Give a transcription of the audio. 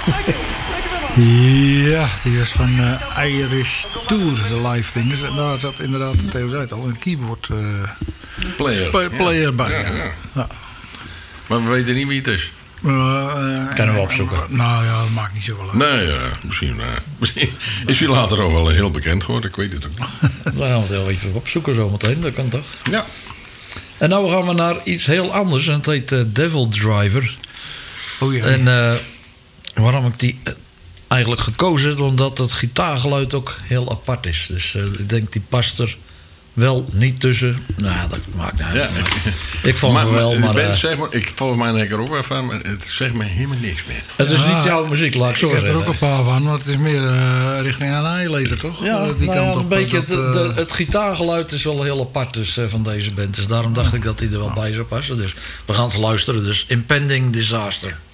Ja, die was van Irish Tour, de live dingen. En daar zat inderdaad, Theo zei het al, een keyboard player bij. Ja. Maar we weten niet wie het is. Kunnen we opzoeken. Nou ja, dat maakt niet zoveel uit. Nee, misschien is hij later ook wel heel bekend geworden. Ik weet het ook niet. Dan gaan we het heel even opzoeken zometeen. Dat kan toch? Ja. En nou gaan we naar iets heel anders. En het heet Devil Driver. Oh ja. En waarom ik die eigenlijk gekozen heb, omdat het gitaargeluid ook heel apart is. Dus ik denk die past er wel niet tussen. Nou, dat maakt niet uit. Ja. Ik vond het wel, maar... ik volg mij lekker ook even, maar het zegt me helemaal niks meer. Het is niet jouw muziek, laat ik zo zeggen. Ik heb er ook een paar van, maar het is meer richting Annihilator, toch? Ja, die kant op, een beetje. Het gitaargeluid is wel heel apart dus, van deze band. Dus daarom dacht ik dat hij er wel bij zou passen. Dus we gaan het luisteren. Dus Impending Disaster.